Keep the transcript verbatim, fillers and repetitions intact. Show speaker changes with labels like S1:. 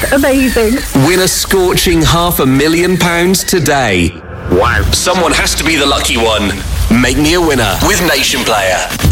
S1: Amazing.
S2: Win a scorching half a million pounds today.
S3: Wow.
S2: Someone has to be the lucky one. Make me a winner with Nation Player.